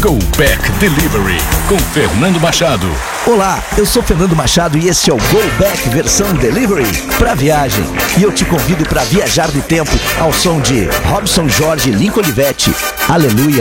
Go Back Delivery, com Fernando Machado. Olá, eu sou Fernando Machado e esse é o Go Back versão Delivery para viagem. E eu te convido para viajar no tempo ao som de Robson Jorge e Lincoln Olivetti. Aleluia!